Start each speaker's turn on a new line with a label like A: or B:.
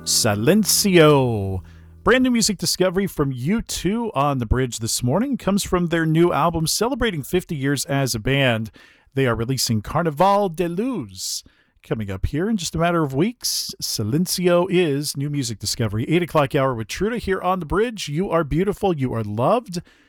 A: Silencio. Brand new music discovery from U2 on the bridge this morning comes from their new album celebrating 50 years as a band. They are releasing Carnaval de Luz. Coming up here in just a matter of weeks, Silencio is new music discovery. 8 o'clock hour with Truda here on the bridge. You are beautiful. You are loved.